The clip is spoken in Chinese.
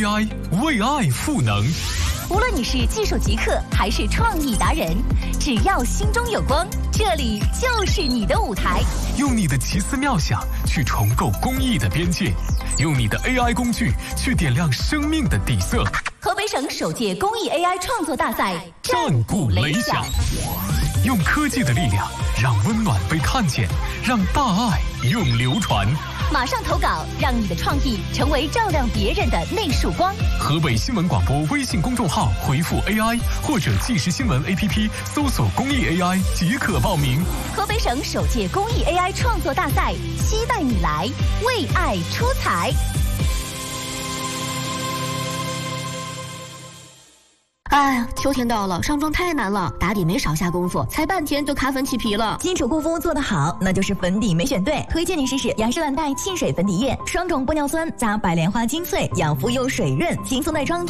AI 为爱赋能。 无论你是技术极客还是创意达人，只要心中有光，这里就是你的舞台。 用你的奇思妙想去重构公益的边界，用你的 AI 工具去点亮生命的底色。 河北省首届公益 AI 创作大赛战鼓擂响，用科技的力量让温暖被看见，让大爱永流传。 马上投稿，让你的创意成为照亮别人的那束光。 河北新闻广播微信公众号回复 AI 或者即时新闻 APP 搜索公益 AI 即可报名。 河北省首届公益 AI 创作大赛，期待你来为爱出彩。 哎呀，秋天到了，上妆太难了，打底没少下功夫，才半天就卡粉起皮了。 基础护肤做得好，那就是粉底没选对。推荐你试试雅诗兰黛沁水粉底液，双种玻尿酸加白莲花精粹，养肤又水润，轻松带妆。